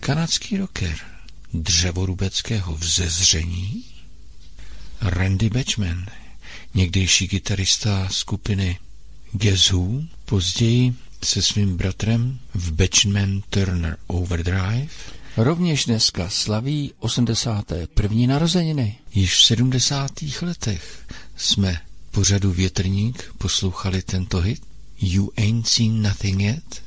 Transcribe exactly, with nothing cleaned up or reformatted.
kanadský rocker dřevorubeckého vzezření Randy Bachman, někdejší kytarista skupiny Guess Who, později se svým bratrem v Bachman Turner Overdrive, rovněž dneska slaví osmdesáté první narozeniny. Již v sedmdesátých letech jsme pořadu Větrník poslouchali tento hit You Ain't Seen Nothing Yet